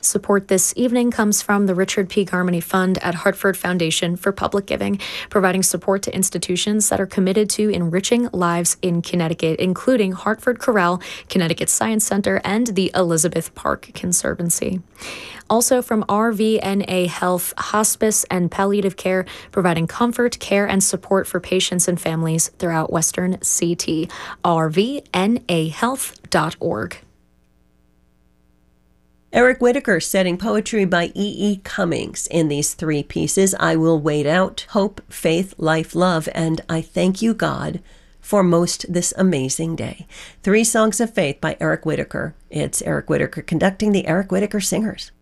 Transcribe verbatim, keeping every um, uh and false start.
Support this evening comes from the Richard P. Garmany Fund at Hartford Foundation for Public Giving, providing support to institutions that are committed to enriching lives in Connecticut, including Hartford Corral, Connecticut Science Center, and the Elizabeth Park Conservancy. Also from R V N A Health, Hospice and Palliative Care, providing comfort, care, and support for patients and families throughout Western C T. R V N A health dot org. Eric Whitacre setting poetry by E E. Cummings in these three pieces: I Will Wait Out, Hope, Faith, Life, Love, and I Thank You, God, for Most This Amazing Day. Three Songs of Faith by Eric Whitacre. It's Eric Whitacre conducting the Eric Whitacre Singers.